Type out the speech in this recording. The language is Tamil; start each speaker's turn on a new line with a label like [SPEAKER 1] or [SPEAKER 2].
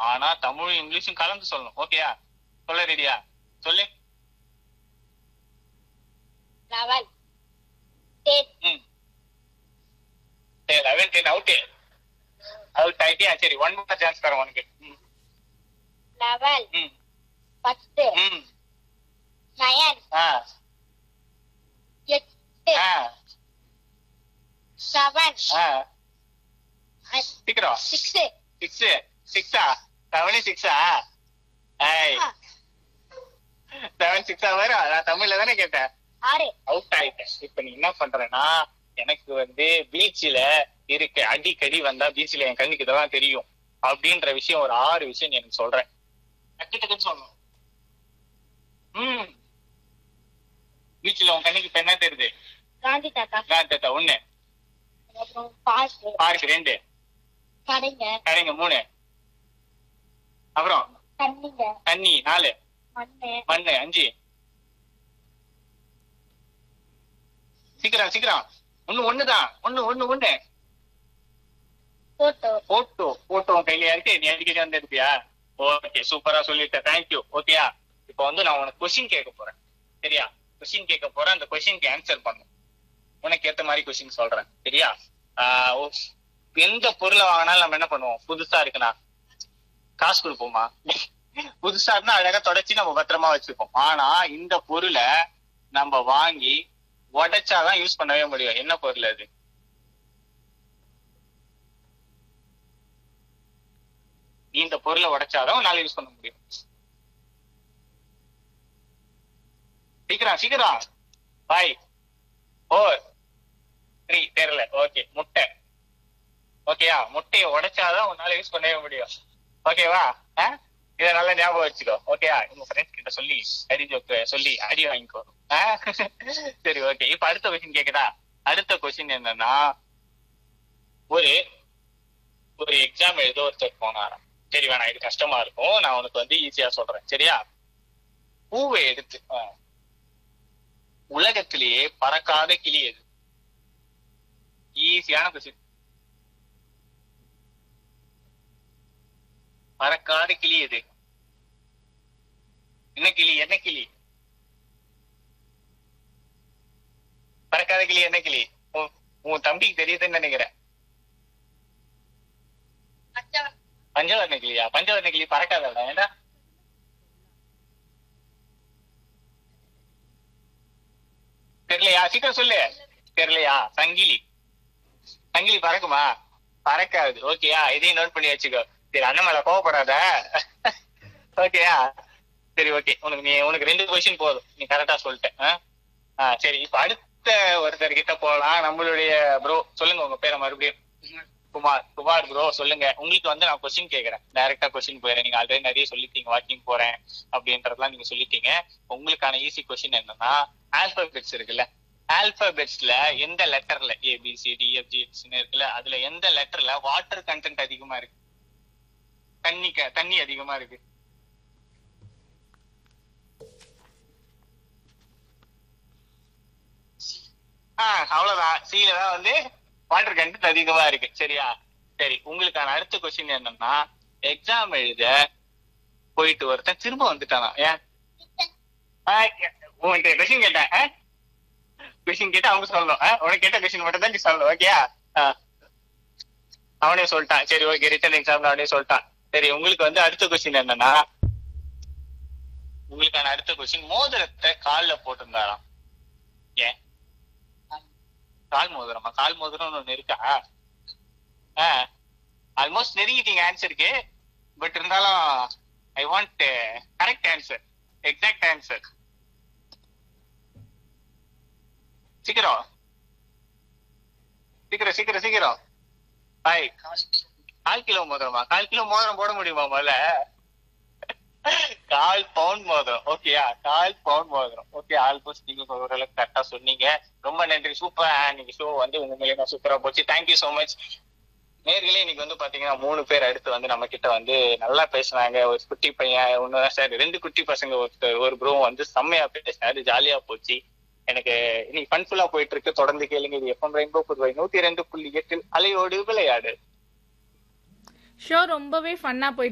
[SPEAKER 1] ஆனா தமிழும் இங்கிலீஷும் கலந்து சொல்லணும். ஓகேயா? சொல்ல ரெடியா? சொல்லு.
[SPEAKER 2] 11 10
[SPEAKER 1] சரி 11 10 அவுட் ஆயிட்டியா? சரி 1 more சான்ஸ் தரேன் உனக்கு.
[SPEAKER 2] 11 10 9 8 7
[SPEAKER 1] சீக்கிரம்
[SPEAKER 2] 6
[SPEAKER 1] 6 7 6 ஏய் 7 6 வர நான் தமிழ்ல தானே கேட்டேன்.
[SPEAKER 2] 6
[SPEAKER 1] அவுட் ஆயிட்டேன். இப்ப நீ என்ன பண்றேன்னா, எனக்கு வந்து பீச்ல இருக்கு அடிக்கடி வந்தா பீச்ல என் கண்ணுக்கு இதெல்லாம் தெரியும் அப்படின்ற விஷயம் ஒரு 6 விஷயம் நீ எனக்கு சொல்றேன். டக்குன்னு சொல்லணும். பீச்ல உன் கண்ணுக்கு இப்ப என்ன தெரியுது?
[SPEAKER 2] காந்தி தாத்தா
[SPEAKER 1] 1,
[SPEAKER 2] அப்புறம் பார்க்
[SPEAKER 1] 2, கடைங்க 3, அப்புறம் தண்ணி 4, மண்ணு 5. சீக்கிரம் ஒண்ணுதான். ஒண்ணு போட்டோ கையில இருக்கு. நீ அடிக்கடி வந்து இருப்பியா? ஓகே, சூப்பரா சொல்லிட்ட. தேங்க்யூ. ஓகேயா? இப்ப வந்து நான் உனக்கு கொஸ்டின் கேட்க போறேன். சரியா? கொஸ்டின் கேட்க போறேன். அந்த கொஸ்டினுக்கு ஆன்சர் பண்ணும். உனக்கு ஏத்த மாதிரி கொஸ்டின் சொல்றேன். சரியா? எந்த பொருளை வாங்கினாலும் நம்ம என்ன பண்ணுவோம்? புதுசா இருக்குன்னா காசு கொடுப்போமா? புதுசா இருந்தா அழகா தொடச்சி நம்ம பத்திரமா வச்சுப்போம். ஆனா இந்த பொருளை நம்ம வாங்கி உடைச்சாதான் யூஸ் பண்ணவே முடியும். என்ன பொருள் அது? இந்த பொருளை உடைச்சாதான் நாளை யூஸ் பண்ண முடியும். சீக்கிரம் 5 4 3 தெரியல. ஓகே, முட்டை. ஓகேயா? முட்டையை உடைச்சாதான் உன்னால யூஸ் பண்ணவே முடியும். ஓகேவா? இதை நல்லா ஞாபகம் வச்சுக்கோ. ஓகேயா? உங்க ஃப்ரெண்ட்ஸ் கிட்ட சொல்லி அடி ஜோக்கு சொல்லி அடி வாங்கிக்கோ. சரி, ஓகே. இப்ப அடுத்த கொஸ்டின் கேக்குதா? அடுத்த கொஸ்டின் என்னன்னா, ஒரு எக்ஸாம் எழுத ஒருத்தர் போனாராம். சரி வேணா, இது கஷ்டமா இருக்கும், நான் உனக்கு வந்து ஈஸியா சொல்றேன். சரியா? பூவை எடுத்து உலகத்திலேயே பறக்காத கிளி எது? ஈஸியான கொஸ்டின். பறக்காத கிளி எது? என்ன கிளி? பறக்காத கிளி என்ன கிளி? உன் தம்பிக்கு தெரியுதுன்னு நினைக்கிறேன். பஞ்சவர்ண கிளியா? பஞ்சவர்ண கிளி பறக்காதடா. ஏண்டா? தெரியலையா? சீக்கிரம் சொல்லு. தெரியலையா? சங்கிலி பறக்குமா? பறக்காது. ஓகேயா? இதையும் நோட் பண்ணி வச்சுக்கோ. சரி, அண்ணன் மேல கோவப்படாத. ஓகேயா? சரி, ஓகே. உனக்கு 2 கொஸ்டின் போதும். நீ கரெக்டா சொல்லிட்ட. சரி, இப்ப அடுத்த ஒருத்தர் கிட்ட போலாம். நம்மளுடைய ப்ரோ, சொல்லுங்க உங்க பேரை மறுபடியும். குமார் ப்ரோ, சொல்லுங்க. உங்களுக்கு வந்து நான் கொஸ்டின் கேட்கறேன். டைரக்டா கொஸ்டின் போயிடுறேன். நீங்க ஆல்ரெடி நிறைய சொல்லிட்டீங்க, வாக்கிங் போறேன் அப்படின்றதெல்லாம் நீங்க சொல்லிட்டீங்க. உங்களுக்கான ஈஸி கொஸ்டின் என்னன்னா, ஆல்பபெட்ஸ் இருக்குல்ல, ஆல்பபெட்ஸ்ல எந்த லெட்டர்ல ABCDEFG இருக்குல்ல, அதுல எந்த லெட்டர்ல வாட்டர் கண்டென்ட் அதிகமா இருக்கு? தண்ணி அதிகமா இருக்கு? அவ்வளவுதான். சீல தான் வந்து வாட்டர் கண்டென்ட் அதிகமா இருக்கு. சரியா? சரி, உங்களுக்கான அடுத்த கொஸ்டின் என்னன்னா, எக்ஸாம் எழுத போயிட்டு ஒருத்தன் திரும்ப வந்துட்டானா? ஏன் உன்கிட்ட கொஸ்டின் கேட்டேன். கொஸ்டின் கேட்டா அவங்க சொல்லணும். உனக்கு கேட்ட கொஸ்டின் மட்டும் தான் நீ சொல்லணும். ஓகேயா? அவனே சொல்லிட்டான். சரி, ஓகே. ரிட்டன் எக்ஸாம் அவனே சொல்லிட்டான். சரி, உங்களுக்கு வந்து அடுத்த கொஸ்டின் என்னன்னா, உங்களுக்கான அடுத்த கொஸ்டின், மோதிரத்தை கால்ல போட்டிருந்தாராம். ஏன் கால் மோதிரமா? கால் மோதிரம் ஒண்ணு இருக்கா? ஆல்மோஸ்ட் நெருங்கிட்டீங்க ஆன்சருக்கு. பட் இருந்தாலும் I want correct answer, exact answer. சீக்கிரம் 1 கிலோ மோதிரமா? 1 கிலோ மோதிரம் போட முடியுமா? முதல்ல 1/4 பவுண்ட் மோதிரம். ஓகேயா? 1/4 பவுண்ட் மோதிரம். ஓகே, ஆல்மோஸ்ட் நீங்க ஓரளவுக்கு கரெக்டா சொன்னீங்க. ரொம்ப நன்றி. சூப்பர். நீங்க ஷோ வந்து உங்க மூலியமா சூப்பரா போச்சு. Thank you so much. நேர்களே, இன்னைக்கு வந்து பாத்தீங்கன்னா 3 பேர் அடுத்து வந்து நம்ம கிட்ட வந்து நல்லா பேசினாங்க. ஒரு குட்டி பையன், ஒண்ணுதான் சார், 2 குட்டி பசங்க, ஒரு ப்ரோ வந்து செம்மையா பேசினாரு. ஜாலியா போச்சு. எனக்கு இன்னைக்கு ஃபன்ஃபுல்லா போயிட்டு இருக்கு. தொடர்ந்து கேளுங்க. இது FM ரெயின்போ புதுவை 102.8 அலையோடு விளையாடு.
[SPEAKER 3] ஷோ ரொம்பவே ஃபன்னா போயிட்டு